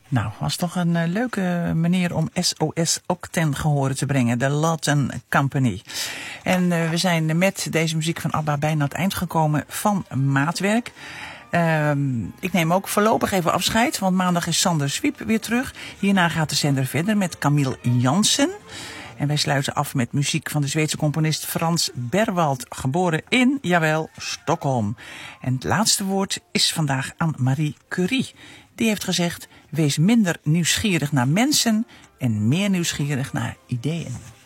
Nou, was toch een leuke manier om SOS ook ten gehore te brengen. De Lawton Company. En we zijn met deze muziek van ABBA bijna aan het eind gekomen van Maatwerk. Ik neem ook voorlopig even afscheid, want maandag is Sander Zwiep weer terug. Hierna gaat de zender verder met Camille Jansen. En wij sluiten af met muziek van de Zweedse componist Frans Berwald, geboren in, jawel, Stockholm. En het laatste woord is vandaag aan Marie Curie. Die heeft gezegd, wees minder nieuwsgierig naar mensen en meer nieuwsgierig naar ideeën.